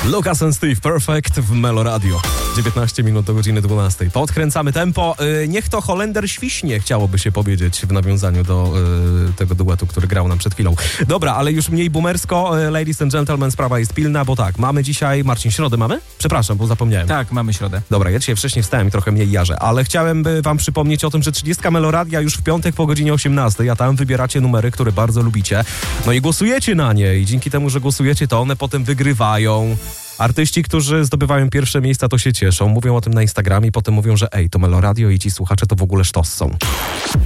Lucas and Steve, Perfect w Melo Radio. 19 minut do godziny 12. Podkręcamy tempo. Niech to Holender świśnie, chciałoby się powiedzieć w nawiązaniu do tego duetu, który grał nam przed chwilą. Dobra, ale już mniej boomersko. Ladies and gentlemen, sprawa jest pilna, bo tak, mamy dzisiaj... Marcin, środę mamy? Przepraszam, bo zapomniałem. Tak, mamy środę. Dobra, ja dzisiaj wcześniej wstałem i trochę mniej jarzę, ale chciałem wam przypomnieć o tym, że 30 Melo Radia już w piątek po godzinie 18, a tam wybieracie numery, które bardzo lubicie. No i głosujecie na nie i dzięki temu, że głosujecie, to one potem wygrywają. Artyści, którzy zdobywają pierwsze miejsca, to się cieszą, mówią o tym na Instagramie i potem mówią, że to Melo Radio i ci słuchacze to w ogóle sztos są.